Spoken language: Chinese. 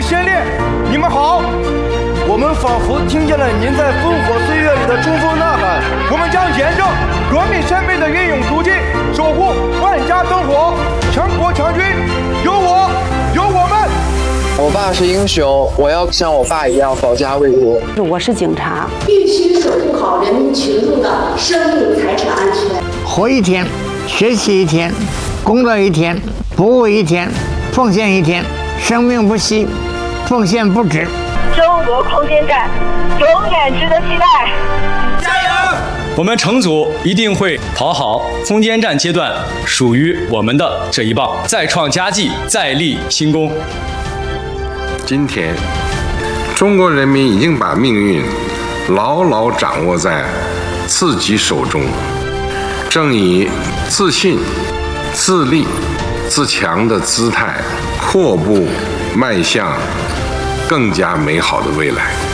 先烈，你们好！我们仿佛听见了您在烽火岁月里的冲锋呐喊。我们将沿着革命先辈的英勇足迹，守护万家灯火，强国强军，有我，有我们。 我爸是英雄，我要像我爸一样保家卫国。 我是警察， 必须守护好人民群众的生命财产安全。 活一天，学习一天，工作一天，服务一天，奉献一天，生命不息，奉献不止。 中国空间站永远值得期待， 加油！我们成组一定会讨好空间站阶段属于我们的这一棒，再创佳绩，再立新功。 今天，中国人民已经把命运牢牢掌握在自己手中，正以自信、自立、自强的姿态，阔步迈向更加美好的未来。